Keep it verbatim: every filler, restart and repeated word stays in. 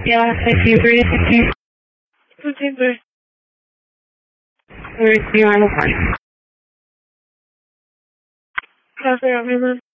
Yeah, fifteen three, fifteen. fifteen three. Where's the on the line? Copy, I'll be